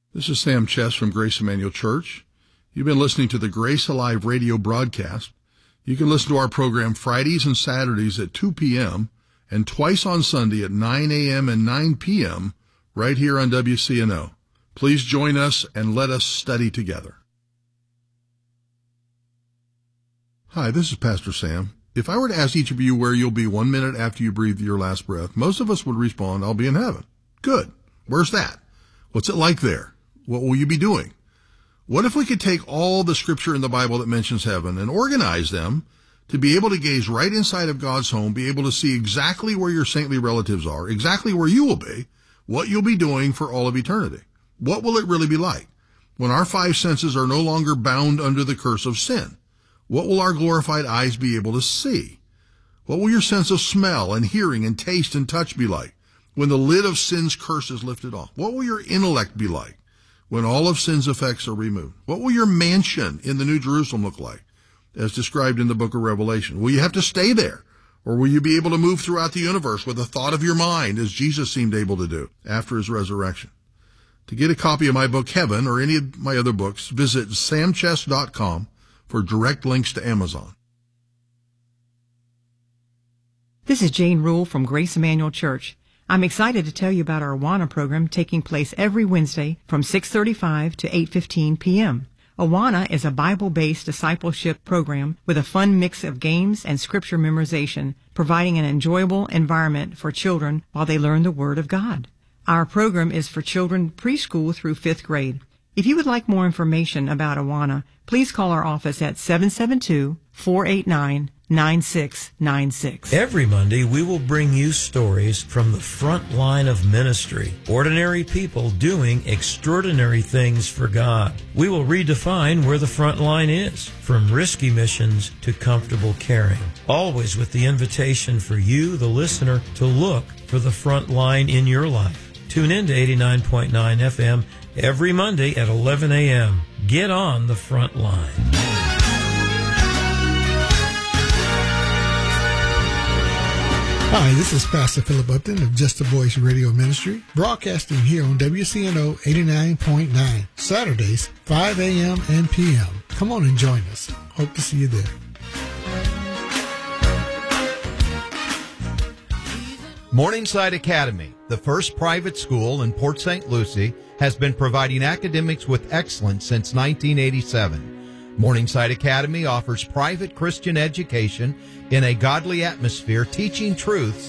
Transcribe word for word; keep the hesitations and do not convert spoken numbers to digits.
This is Sam Chess from Grace Emmanuel Church. You've been listening to the Grace Alive radio broadcast. You can listen to our program Fridays and Saturdays at two p.m. and twice on Sunday at nine a.m. and nine p.m. right here on W C N O. Please join us and let us study together. Hi, this is Pastor Sam. If I were to ask each of you where you'll be one minute after you breathe your last breath, most of us would respond, I'll be in heaven. Good. Where's that? What's it like there? What will you be doing? What if we could take all the scripture in the Bible that mentions heaven and organize them to be able to gaze right inside of God's home, be able to see exactly where your saintly relatives are, exactly where you will be, what you'll be doing for all of eternity? What will it really be like when our five senses are no longer bound under the curse of sin? What will our glorified eyes be able to see? What will your sense of smell and hearing and taste and touch be like when the lid of sin's curse is lifted off? What will your intellect be like when all of sin's effects are removed? What will your mansion in the New Jerusalem look like, as described in the book of Revelation? Will you have to stay there, or will you be able to move throughout the universe with a thought of your mind, as Jesus seemed able to do after his resurrection? To get a copy of my book, Heaven, or any of my other books, visit sam chess dot com for direct links to Amazon. This is Jane Rule from Grace Emmanuel Church. I'm excited to tell you about our Awana program taking place every Wednesday from six thirty-five to eight fifteen p.m. Awana is a Bible-based discipleship program with a fun mix of games and scripture memorization, providing an enjoyable environment for children while they learn the Word of God. Our program is for children preschool through fifth grade. If you would like more information about Awana, please call our office at seven seven two, four eight nine, nine six nine six. Every Monday, we will bring you stories from the front line of ministry. Ordinary people doing extraordinary things for God. We will redefine where the front line is, from risky missions to comfortable caring. Always with the invitation for you, the listener, to look for the front line in your life. Tune in to eighty-nine point nine F M every Monday at eleven a.m. Get on the front line. Hi, this is Pastor Philip Upton of Just a Voice Radio Ministry, broadcasting here on W C N O eighty-nine point nine, Saturdays, five a.m. and p m. Come on and join us. Hope to see you there. Morningside Academy, the first private school in Port Saint Lucie, has been providing academics with excellence since nineteen eighty-seven. Morningside Academy offers private Christian education in a godly atmosphere, teaching truths